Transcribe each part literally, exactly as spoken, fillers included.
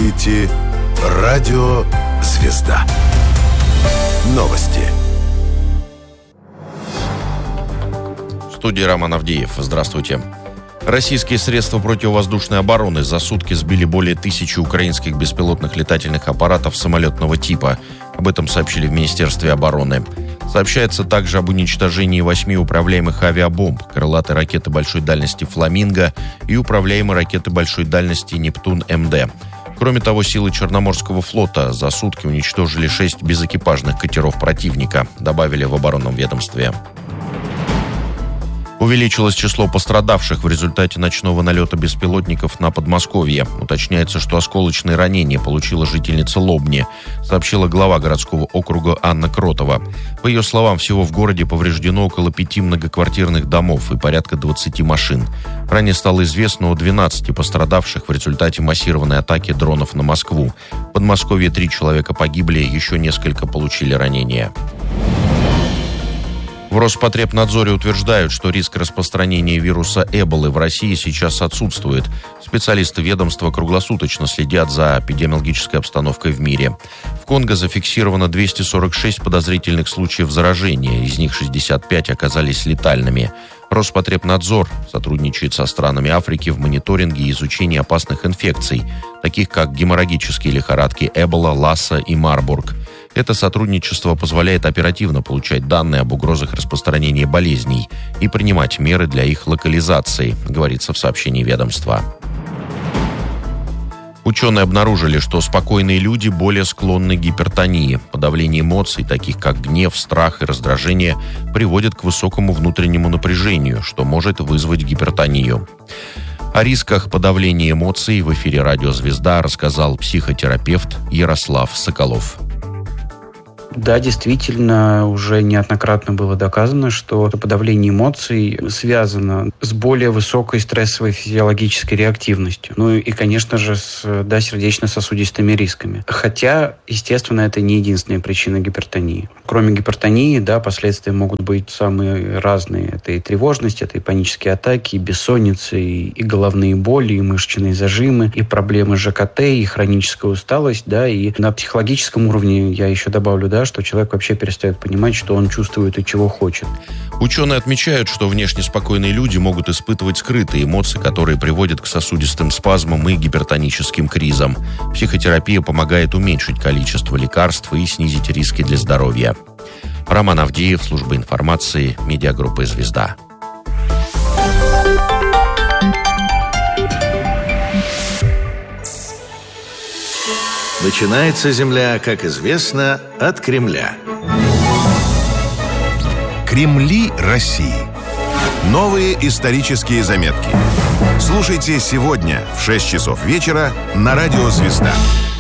слушаете Радио «Звезда». Новости. В студии Роман Авдеев. Здравствуйте. Российские средства противовоздушной обороны за сутки сбили более тысячи украинских беспилотных летательных аппаратов самолетного типа. Об этом сообщили в Министерстве обороны. Сообщается также об уничтожении восьми управляемых авиабомб, крылатой ракеты большой дальности «Фламинго» и управляемой ракеты большой дальности «Нептун-МД». Кроме того, силы Черноморского флота за сутки уничтожили шесть безэкипажных катеров противника, добавили в оборонном ведомстве. Увеличилось число пострадавших в результате ночного налета беспилотников на Подмосковье. Уточняется, что осколочные ранения получила жительница Лобни, сообщила глава городского округа Анна Кротова. По ее словам, всего в городе повреждено около пяти многоквартирных домов и порядка двадцати машин. Ранее стало известно о двенадцати пострадавших в результате массированной атаки дронов на Москву. В Подмосковье три человека погибли, еще несколько получили ранения. В Роспотребнадзоре утверждают, что риск распространения вируса Эболы в России сейчас отсутствует. Специалисты ведомства круглосуточно следят за эпидемиологической обстановкой в мире. В Конго зафиксировано двести сорок шесть подозрительных случаев заражения, из них шестьдесят пять оказались летальными. Роспотребнадзор сотрудничает со странами Африки в мониторинге и изучении опасных инфекций, таких как геморрагические лихорадки Эбола, Ласса и Марбург. Это сотрудничество позволяет оперативно получать данные об угрозах распространения болезней и принимать меры для их локализации, говорится в сообщении ведомства. Ученые обнаружили, что спокойные люди более склонны к гипертонии. Подавление эмоций, таких как гнев, страх и раздражение, приводит к высокому внутреннему напряжению, что может вызвать гипертонию. О рисках подавления эмоций в эфире «Радио Звезда» рассказал психотерапевт Ярослав Соколов. Да, действительно, уже неоднократно было доказано, что подавление эмоций связано с более высокой стрессовой физиологической реактивностью. Ну и, конечно же, с да, сердечно-сосудистыми рисками. Хотя, естественно, это не единственная причина гипертонии. Кроме гипертонии, да, последствия могут быть самые разные. Это и тревожность, это и панические атаки, и бессонница, и, и головные боли, и мышечные зажимы, и проблемы с ЖКТ, и хроническая усталость, да, и на психологическом уровне я еще добавлю, да, что человек вообще перестает понимать, что он чувствует и чего хочет. Ученые отмечают, что внешне спокойные люди могут испытывать скрытые эмоции, которые приводят к сосудистым спазмам и гипертоническим кризам. Психотерапия помогает уменьшить количество лекарств и снизить риски для здоровья. Роман Авдеев, служба информации, медиагруппа «Звезда». Начинается Земля, как известно, от Кремля. Кремли России. Новые исторические заметки. Слушайте сегодня в шесть часов вечера на Радио «Звезда».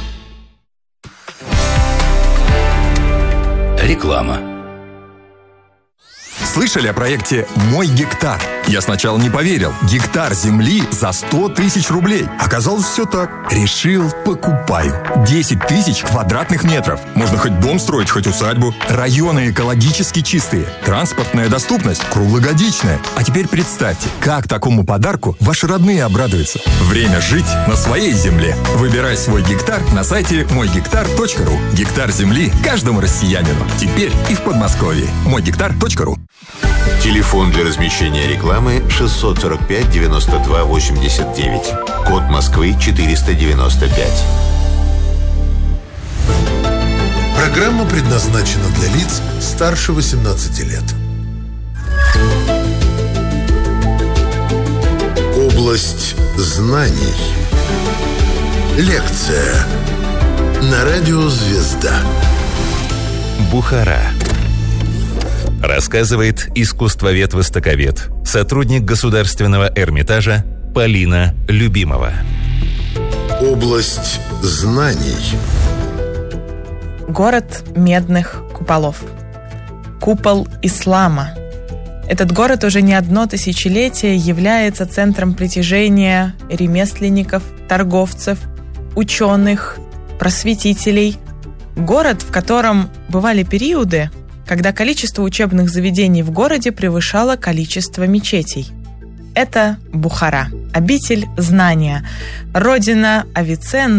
Реклама. Слышали о проекте «Мой гектар»? Я сначала не поверил. Гектар земли за сто тысяч рублей. Оказалось, все так. Решил, покупаю. десять тысяч квадратных метров. Можно хоть дом строить, хоть усадьбу. Районы экологически чистые. Транспортная доступность круглогодичная. А теперь представьте, как такому подарку ваши родные обрадуются. Время жить на своей земле. Выбирай свой гектар на сайте мой гектар точка ру. Гектар земли каждому россиянину. Теперь и в Подмосковье. мой гектар точка ру. Телефон для размещения рекламы шестьсот сорок пять девяносто два восемьдесят девять. Код Москвы четыреста девяносто пять. Программа предназначена для лиц старше восемнадцати лет. Область знаний. Лекция на Радио «Звезда». Бухара. Рассказывает искусствовед-востоковед, сотрудник Государственного Эрмитажа Полина Любимова. Область знаний. Город медных куполов. Купол ислама. Этот город уже не одно тысячелетие является центром притяжения ремесленников, торговцев, ученых, просветителей. Город, в котором бывали периоды, когда количество учебных заведений в городе превышало количество мечетей. Это Бухара, обитель знания, родина Авиценны,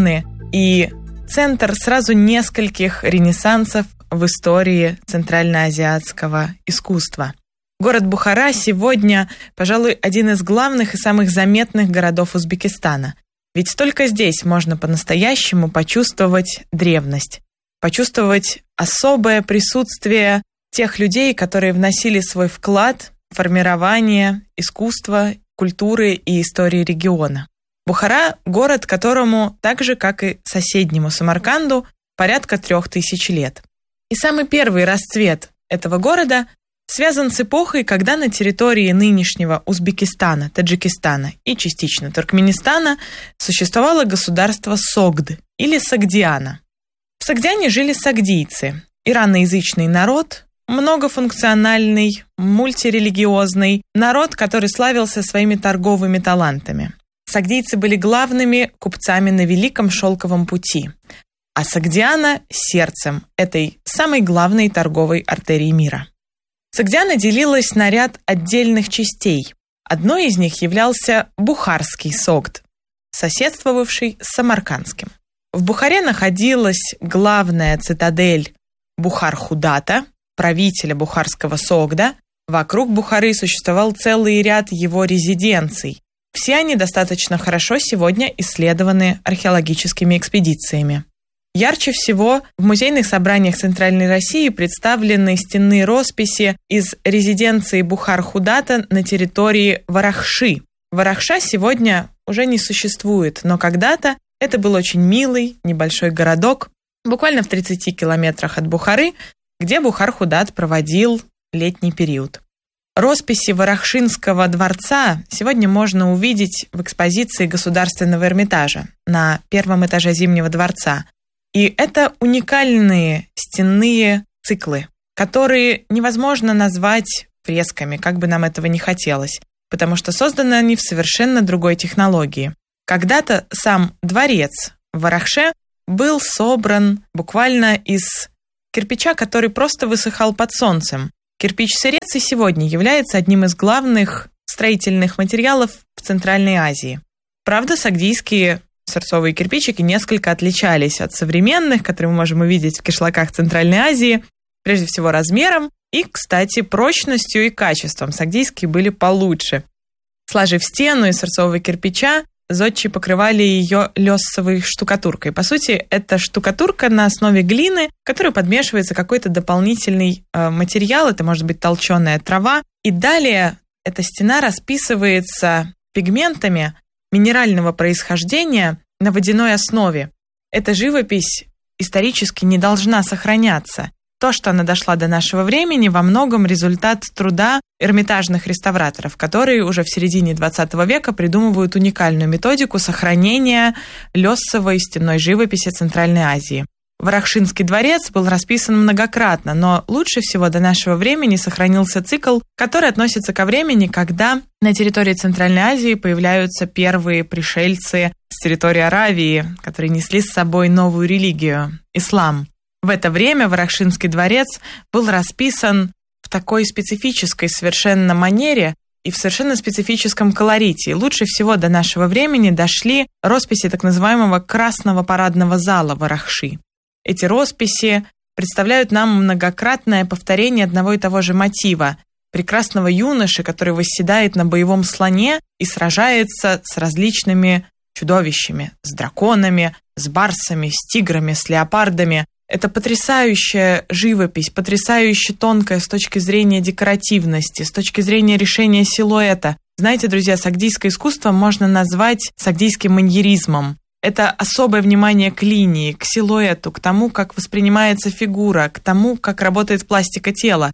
и центр сразу нескольких ренессансов в истории центральноазиатского искусства. Город Бухара сегодня, пожалуй, один из главных и самых заметных городов Узбекистана. Ведь только здесь можно по-настоящему почувствовать древность, почувствовать особое присутствие тех людей, которые вносили свой вклад в формирование искусства, культуры и истории региона. Бухара – город, которому, так же, как и соседнему Самарканду, порядка трех тысяч лет. И самый первый расцвет этого города связан с эпохой, когда на территории нынешнего Узбекистана, Таджикистана и частично Туркменистана существовало государство Согд или Согдиана. В Согдиане жили сагдийцы, ираноязычный народ, многофункциональный, мультирелигиозный народ, который славился своими торговыми талантами. Сагдийцы были главными купцами на Великом Шелковом пути, а Согдиана – сердцем этой самой главной торговой артерии мира. Согдиана делилась на ряд отдельных частей. Одной из них являлся Бухарский Согд, соседствовавший с Самаркандским. В Бухаре находилась главная цитадель Бухар-Худата, правителя Бухарского Согда. Вокруг Бухары существовал целый ряд его резиденций. Все они достаточно хорошо сегодня исследованы археологическими экспедициями. Ярче всего в музейных собраниях Центральной России представлены стенные росписи из резиденции Бухар-Худата на территории Варахши. Варахша сегодня уже не существует, но когда-то это был очень милый небольшой городок, буквально в тридцати километрах от Бухары, где Бухар-Худат проводил летний период. Росписи Варахшинского дворца сегодня можно увидеть в экспозиции Государственного Эрмитажа на первом этаже Зимнего дворца. И это уникальные стенные циклы, которые невозможно назвать фресками, как бы нам этого не хотелось, потому что созданы они в совершенно другой технологии. Когда-то сам дворец в Варахше был собран буквально из кирпича, который просто высыхал под солнцем. Кирпич-сырец и сегодня является одним из главных строительных материалов в Центральной Азии. Правда, сагдийские сырцовые кирпичики несколько отличались от современных, которые мы можем увидеть в кишлаках Центральной Азии, прежде всего размером и, кстати, прочностью и качеством. Сагдийские были получше. Сложив стену из сырцового кирпича, зодчие покрывали ее лёссовой штукатуркой. По сути, это штукатурка на основе глины, в которую подмешивается какой-то дополнительный э, материал, это может быть толченая трава. И далее эта стена расписывается пигментами минерального происхождения на водяной основе. Эта живопись исторически не должна сохраняться. То, что она дошла до нашего времени, во многом результат труда эрмитажных реставраторов, которые уже в середине двадцатого века придумывают уникальную методику сохранения лёссовой стенной живописи Центральной Азии. Варахшинский дворец был расписан многократно, но лучше всего до нашего времени сохранился цикл, который относится ко времени, когда на территории Центральной Азии появляются первые пришельцы с территории Аравии, которые несли с собой новую религию – ислам. В это время Варахшинский дворец был расписан в такой специфической совершенно манере и в совершенно специфическом колорите. И лучше всего до нашего времени дошли росписи так называемого красного парадного зала Варахши. Эти росписи представляют нам многократное повторение одного и того же мотива – прекрасного юноши, который восседает на боевом слоне и сражается с различными чудовищами, с драконами, с барсами, с тиграми, с леопардами. Это потрясающая живопись, потрясающе тонкая с точки зрения декоративности, с точки зрения решения силуэта. Знаете, друзья, сагдийское искусство можно назвать сагдийским маньеризмом. Это особое внимание к линии, к силуэту, к тому, как воспринимается фигура, к тому, как работает пластика тела.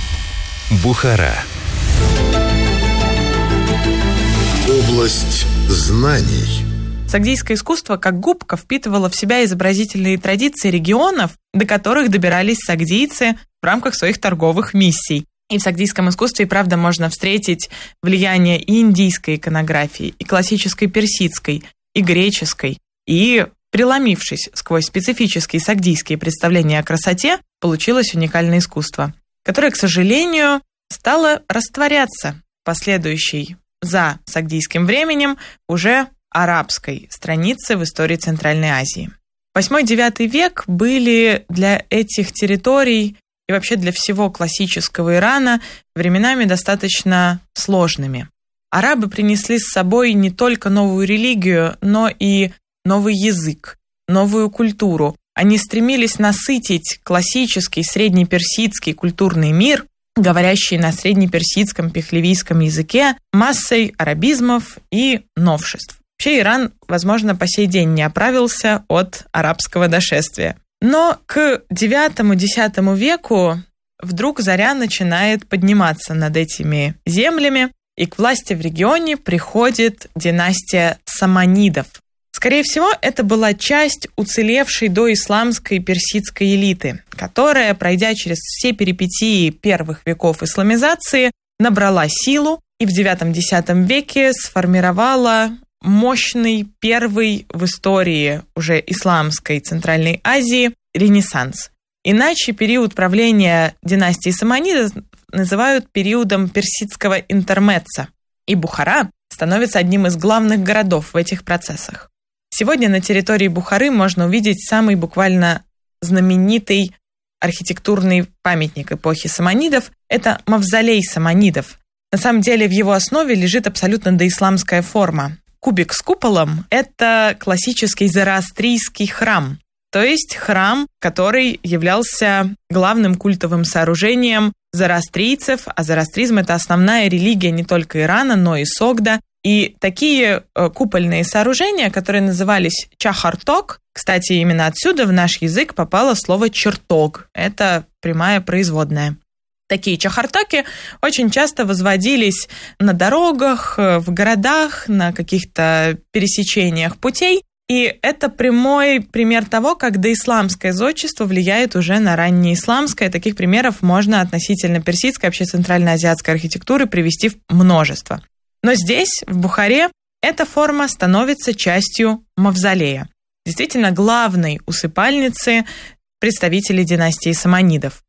Бухара. Область знаний. Сагдийское искусство как губка впитывало в себя изобразительные традиции регионов, до которых добирались сагдийцы в рамках своих торговых миссий. И в сагдийском искусстве, правда, можно встретить влияние и индийской иконографии, и классической персидской, и греческой. И, преломившись сквозь специфические сагдийские представления о красоте, получилось уникальное искусство, которое, к сожалению, стало растворяться последующей за сагдийским временем уже арабской страницы в истории Центральной Азии. восьмой-девятый век были для этих территорий и вообще для всего классического Ирана временами достаточно сложными. Арабы принесли с собой не только новую религию, но и новый язык, новую культуру. Они стремились насытить классический среднеперсидский культурный мир, говорящий на среднеперсидском пехлевийском языке, массой арабизмов и новшеств. Вообще Иран, возможно, по сей день не оправился от арабского нашествия. Но к девятому-десятому веку вдруг заря начинает подниматься над этими землями, и к власти в регионе приходит династия саманидов. Скорее всего, это была часть уцелевшей до исламской персидской элиты, которая, пройдя через все перипетии первых веков исламизации, набрала силу и в девятом-десятом веке сформировала мощный первый в истории уже исламской Центральной Азии Ренессанс. Иначе период правления династии саманидов называют периодом персидского интермеццо, и Бухара становится одним из главных городов в этих процессах. Сегодня на территории Бухары можно увидеть самый буквально знаменитый архитектурный памятник эпохи саманидов – это мавзолей саманидов. На самом деле в его основе лежит абсолютно доисламская форма. Кубик с куполом – это классический зороастрийский храм, то есть храм, который являлся главным культовым сооружением зороастрийцев, а зороастризм – это основная религия не только Ирана, но и Согда. И такие купольные сооружения, которые назывались чахарток, кстати, именно отсюда в наш язык попало слово чертог, это прямая производная. Такие чахартаки очень часто возводились на дорогах, в городах, на каких-то пересечениях путей. И это прямой пример того, как доисламское зодчество влияет уже на раннеисламское. Таких примеров можно относительно персидской, вообще центральноазиатской архитектуры привести множество. Но здесь, в Бухаре, эта форма становится частью мавзолея. Действительно, главной усыпальницы представителей династии саманидов.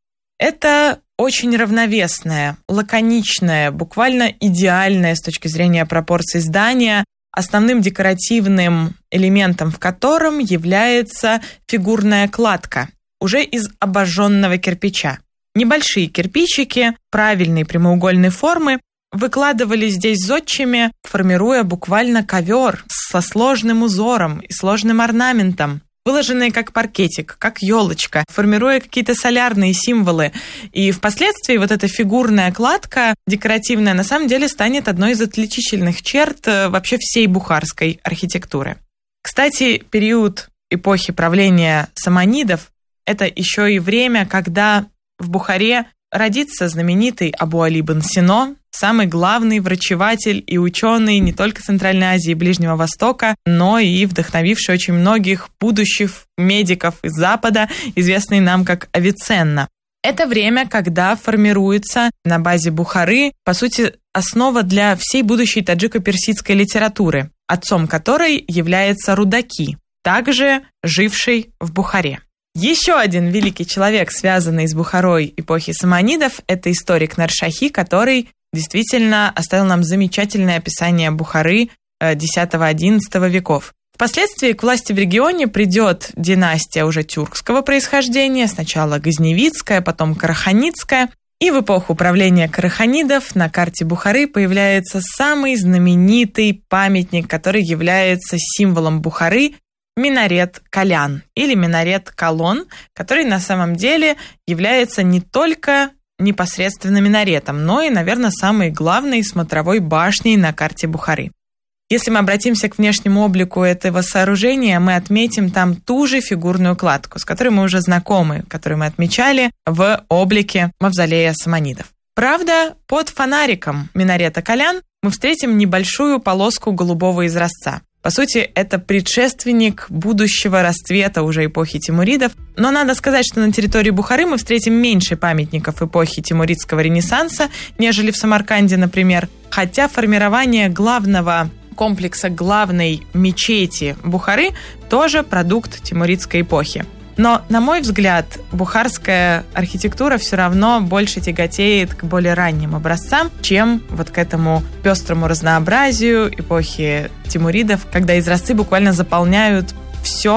Это очень равновесное, лаконичное, буквально идеальное с точки зрения пропорций здание, основным декоративным элементом в котором является фигурная кладка, уже из обожженного кирпича. Небольшие кирпичики правильной прямоугольной формы выкладывались здесь зодчими, формируя буквально ковер со сложным узором и сложным орнаментом, выложенные как паркетик, как елочка, формируя какие-то солярные символы. И впоследствии вот эта фигурная кладка декоративная на самом деле станет одной из отличительных черт вообще всей бухарской архитектуры. Кстати, период эпохи правления саманидов – это еще и время, когда в Бухаре родится знаменитый Абу Али ибн Сино, самый главный врачеватель и ученый не только Центральной Азии и Ближнего Востока, но и вдохновивший очень многих будущих медиков из Запада, известный нам как Авиценна. Это время, когда формируется на базе Бухары, по сути, основа для всей будущей таджико-персидской литературы, отцом которой является Рудаки, также живший в Бухаре. Еще один великий человек, связанный с Бухарой эпохи саманидов, это историк Наршахи, который действительно оставил нам замечательное описание Бухары десятого-одиннадцатого веков. Впоследствии к власти в регионе придет династия уже тюркского происхождения, сначала газневидская, потом караханидская, и в эпоху правления караханидов на карте Бухары появляется самый знаменитый памятник, который является символом Бухары – минарет Калян или минарет Колон, который на самом деле является не только непосредственно минаретом, но и, наверное, самой главной смотровой башней на карте Бухары. Если мы обратимся к внешнему облику этого сооружения, мы отметим там ту же фигурную кладку, с которой мы уже знакомы, которую мы отмечали в облике мавзолея саманидов. Правда, под фонариком минарета Калян мы встретим небольшую полоску голубого изразца. По сути, это предшественник будущего расцвета уже эпохи тимуридов. Но надо сказать, что на территории Бухары мы встретим меньше памятников эпохи тимуридского ренессанса, нежели в Самарканде, например. Хотя формирование главного комплекса главной мечети Бухары тоже продукт тимуридской эпохи. Но, на мой взгляд, бухарская архитектура все равно больше тяготеет к более ранним образцам, чем вот к этому пестрому разнообразию эпохи тимуридов, когда изразцы буквально заполняют все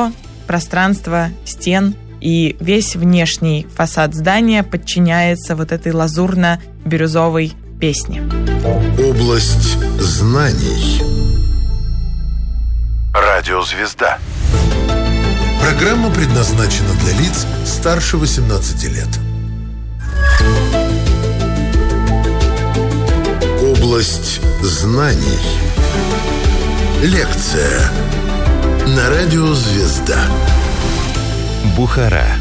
пространство стен, и весь внешний фасад здания подчиняется вот этой лазурно-бирюзовой песне. Область знаний. Радиозвезда. Программа предназначена для лиц старше восемнадцати лет. Область знаний. Лекция на радио «Звезда». Бухара.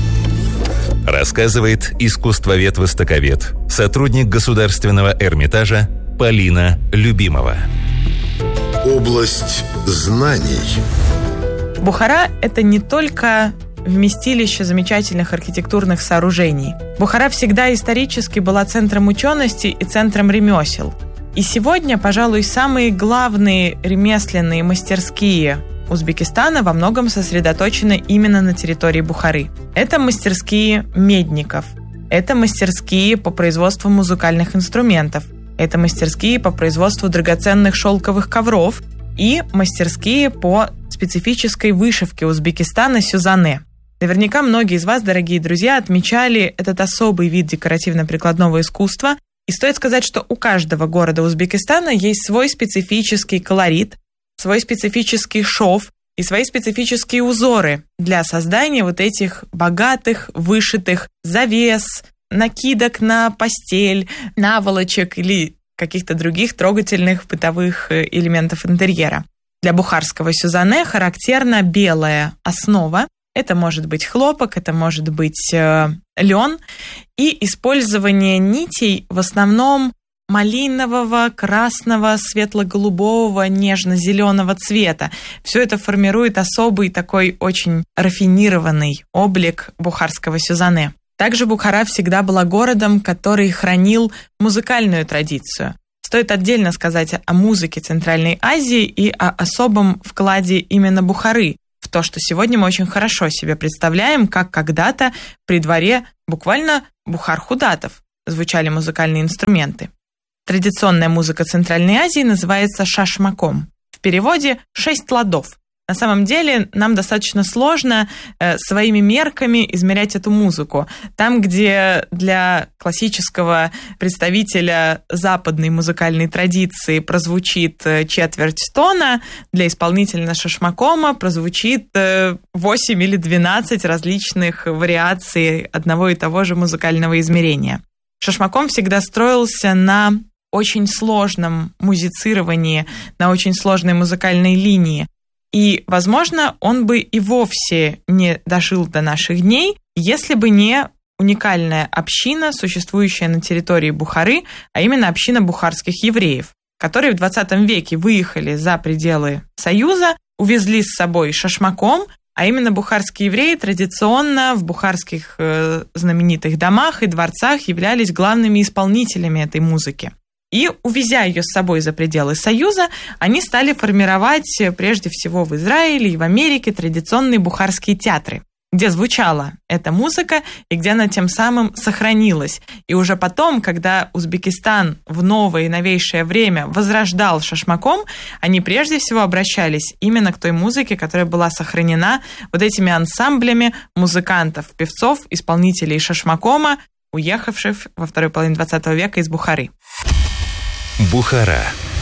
Рассказывает искусствовед-востоковед, сотрудник Государственного Эрмитажа Полина Любимова. Область знаний. Бухара – это не только вместилище замечательных архитектурных сооружений. Бухара всегда исторически была центром учености и центром ремесел. И сегодня, пожалуй, самые главные ремесленные мастерские Узбекистана во многом сосредоточены именно на территории Бухары. Это мастерские медников, это мастерские по производству музыкальных инструментов, это мастерские по производству драгоценных шелковых ковров и мастерские по специфической вышивке Узбекистана сюзане. Наверняка многие из вас, дорогие друзья, отмечали этот особый вид декоративно-прикладного искусства. И стоит сказать, что у каждого города Узбекистана есть свой специфический колорит, свой специфический шов и свои специфические узоры для создания вот этих богатых, вышитых завес, накидок на постель, наволочек или каких-то других трогательных бытовых элементов интерьера. Для бухарского сюзане характерна белая основа. Это может быть хлопок, это может быть э, лен. И использование нитей в основном малинового, красного, светло-голубого, нежно-зеленого цвета. Все это формирует особый такой очень рафинированный облик бухарского сюзане. Также Бухара всегда была городом, который хранил музыкальную традицию. Стоит отдельно сказать о музыке Центральной Азии и о особом вкладе именно Бухары в то, что сегодня мы очень хорошо себе представляем, как когда-то при дворе буквально Бухар-Худатов звучали музыкальные инструменты. Традиционная музыка Центральной Азии называется шашмаком. В переводе «шесть ладов». На самом деле нам достаточно сложно э, своими мерками измерять эту музыку. Там, где для классического представителя западной музыкальной традиции прозвучит четверть тона, для исполнителя шашмакома прозвучит э, восемь или двенадцать различных вариаций одного и того же музыкального измерения. Шашмаком всегда строился на очень сложном музицировании, на очень сложной музыкальной линии. И, возможно, он бы и вовсе не дожил до наших дней, если бы не уникальная община, существующая на территории Бухары, а именно община бухарских евреев, которые в двадцатом веке выехали за пределы Союза, увезли с собой шашмаком, а именно бухарские евреи традиционно в бухарских э, знаменитых домах и дворцах являлись главными исполнителями этой музыки. И, увезя ее с собой за пределы Союза, они стали формировать прежде всего в Израиле и в Америке традиционные бухарские театры, где звучала эта музыка и где она тем самым сохранилась. И уже потом, когда Узбекистан в новое и новейшее время возрождал шашмаком, они прежде всего обращались именно к той музыке, которая была сохранена вот этими ансамблями музыкантов, певцов, исполнителей шашмакома, уехавших во второй половине двадцатого века из Бухары. Бухара.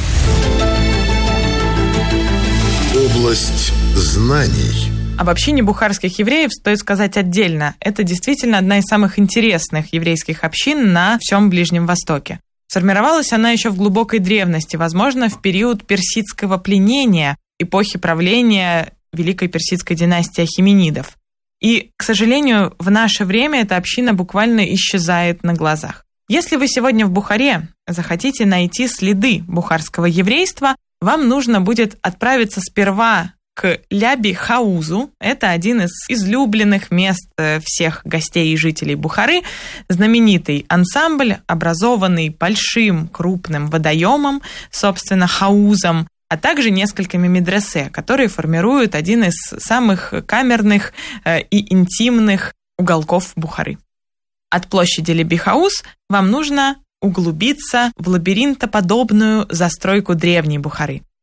Область знаний. Об общине бухарских евреев стоит сказать отдельно. Это действительно одна из самых интересных еврейских общин на всем Ближнем Востоке. Сформировалась она еще в глубокой древности, возможно, в период персидского пленения, эпохи правления Великой персидской династии Ахеменидов. И, к сожалению, в наше время эта община буквально исчезает на глазах. Если вы сегодня в Бухаре захотите найти следы бухарского еврейства, вам нужно будет отправиться сперва к Ляби-Хаузу. Это один из излюбленных мест всех гостей и жителей Бухары. Знаменитый ансамбль, образованный большим крупным водоемом, собственно, хаузом, а также несколькими медресе, которые формируют один из самых камерных и интимных уголков Бухары. От площади Ляби-Хауз вам нужно углубиться в лабиринтоподобную застройку древней Бухары.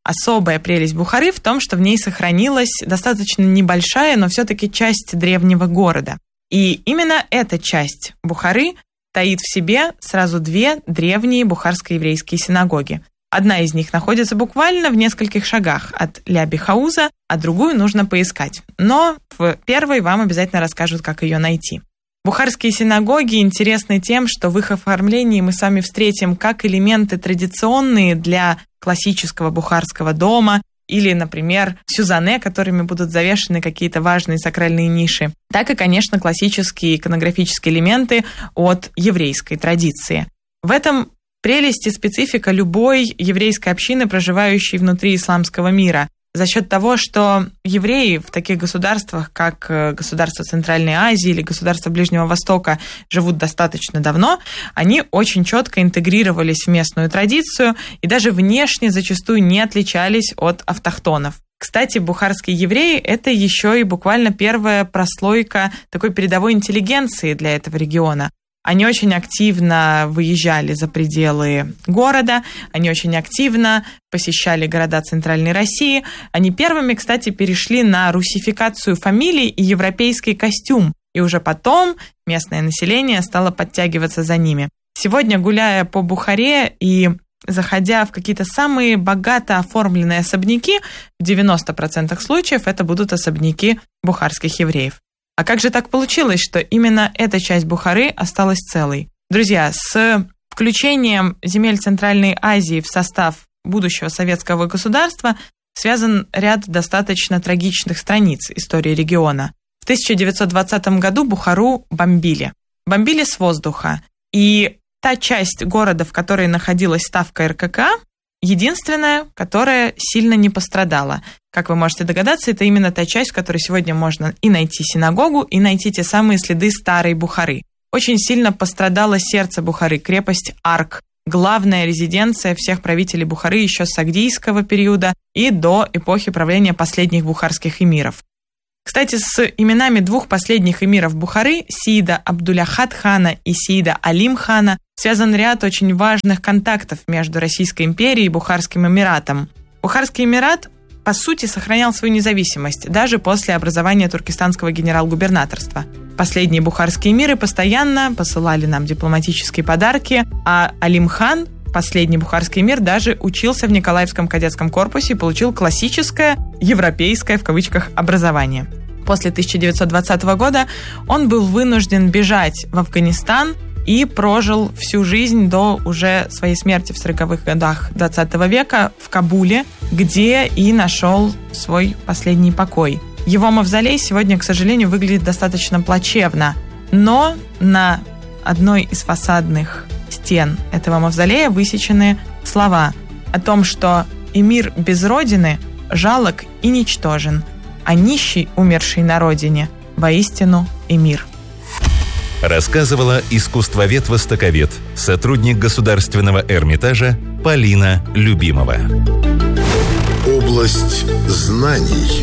Особая прелесть Бухары в том, что в ней сохранилась достаточно небольшая, но все-таки часть древнего города. И именно эта часть Бухары таит в себе сразу две древние бухарско-еврейские синагоги. Одна из них находится буквально в нескольких шагах от Ля-Бихауза, а другую нужно поискать. Но в первой вам обязательно расскажут, как ее найти. Бухарские синагоги интересны тем, что в их оформлении мы с вами встретим как элементы традиционные для классического бухарского дома или, например, сюзанне, которыми будут завешены какие-то важные сакральные ниши, так и, конечно, классические иконографические элементы от еврейской традиции. В этом прелесть и специфика любой еврейской общины, проживающей внутри исламского мира. За счет того, что евреи в таких государствах, как государства Центральной Азии или государства Ближнего Востока, живут достаточно давно, они очень четко интегрировались в местную традицию и даже внешне зачастую не отличались от автохтонов. Кстати, бухарские евреи – это еще и буквально первая прослойка такой передовой интеллигенции для этого региона. Они очень активно выезжали за пределы города, они очень активно посещали города Центральной России. Они первыми, кстати, перешли на русификацию фамилий и европейский костюм, и уже потом местное население стало подтягиваться за ними. Сегодня, гуляя по Бухаре и заходя в какие-то самые богато оформленные особняки, в девяноста процентах случаев это будут особняки бухарских евреев. А как же так получилось, что именно эта часть Бухары осталась целой? Друзья, с включением земель Центральной Азии в состав будущего советского государства связан ряд достаточно трагичных страниц истории региона. В тысяча девятьсот двадцатом году Бухару бомбили. Бомбили с воздуха. И та часть города, в которой находилась ставка эр ка ка, единственная, которая сильно не пострадала. Как вы можете догадаться, это именно та часть, в которой сегодня можно и найти синагогу, и найти те самые следы старой Бухары. Очень сильно пострадало сердце Бухары, крепость Арк, главная резиденция всех правителей Бухары еще с сагдийского периода и до эпохи правления последних бухарских эмиров. Кстати, с именами двух последних эмиров Бухары, Сиида Абдуляхат хана и Сиида Алим хана, связан ряд очень важных контактов между Российской империей и Бухарским эмиратом. Бухарский эмират, по сути, сохранял свою независимость даже после образования туркестанского генерал-губернаторства. Последние бухарские эмиры постоянно посылали нам дипломатические подарки, а Алим хан, последний бухарский эмир, даже учился в Николаевском кадетском корпусе и получил классическое, европейское, в кавычках, образование. После тысяча девятьсот двадцатого года он был вынужден бежать в Афганистан и прожил всю жизнь до уже своей смерти в сороковых годах двадцатого века в Кабуле, где и нашел свой последний покой. Его мавзолей сегодня, к сожалению, выглядит достаточно плачевно, но на одной из фасадных стен этого мавзолея высечены слова о том, что эмир без родины жалок и ничтожен, а нищий, умерший на родине, воистину эмир. Рассказывала искусствовед-востоковед, сотрудник Государственного Эрмитажа Полина Любимова. Область знаний.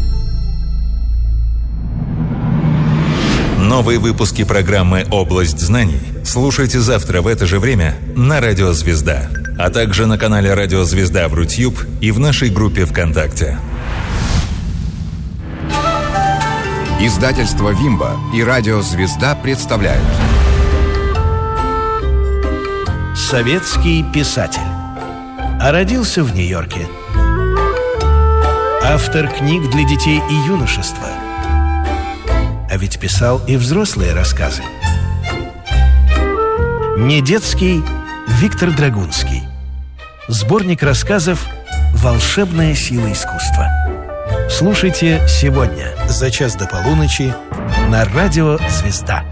Новые выпуски программы «Область знаний» слушайте завтра в это же время на Радио Звезда, а также на канале Радио Звезда в Рутьюб и в нашей группе ВКонтакте. Издательство «Вимба» и радио «Звезда» представляют. Советский писатель. А родился в Нью-Йорке. Автор книг для детей и юношества. А ведь писал и взрослые рассказы. Не детский Виктор Драгунский. Сборник рассказов «Волшебная сила искусства». Слушайте сегодня за час до полуночи на Радио Звезда.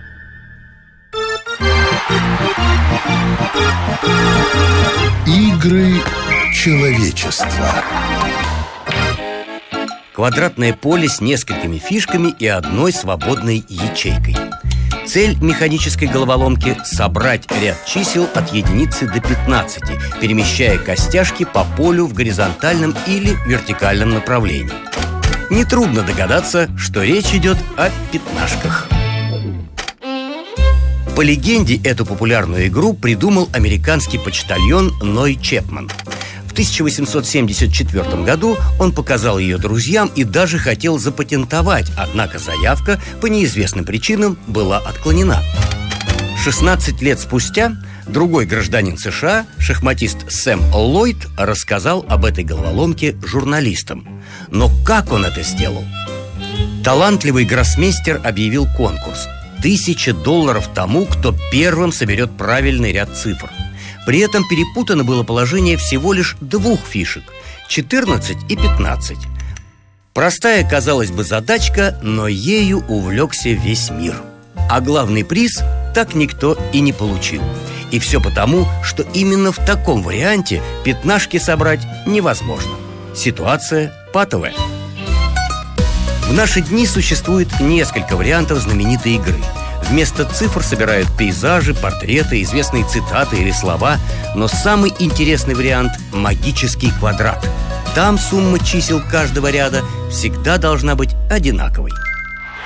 Игры человечества. Квадратное поле с несколькими фишками и одной свободной ячейкой. Цель механической головоломки – собрать ряд чисел от единицы до пятнадцати, перемещая костяшки по полю в горизонтальном или вертикальном направлении. Нетрудно догадаться, что речь идет о пятнашках. По легенде, эту популярную игру придумал американский почтальон Ной Чепман. В В тысяча восемьсот семьдесят четвёртом году он показал ее друзьям и даже хотел запатентовать, однако заявка по неизвестным причинам была отклонена. шестнадцать лет спустя другой гражданин США, шахматист Сэм Ллойд, рассказал об этой головоломке журналистам. Но как он это сделал? Талантливый гроссмейстер объявил конкурс. Тысяча долларов тому, кто первым соберет правильный ряд цифр. При этом перепутано было положение всего лишь двух фишек – четырнадцать и пятнадцать. Простая, казалось бы, задачка, но ею увлекся весь мир. А главный приз так никто и не получил. И все потому, что именно в таком варианте пятнашки собрать невозможно. Ситуация патовая. В наши дни существует несколько вариантов знаменитой игры. Вместо цифр собирают пейзажи, портреты, известные цитаты или слова. Но самый интересный вариант – магический квадрат. Там сумма чисел каждого ряда всегда должна быть одинаковой.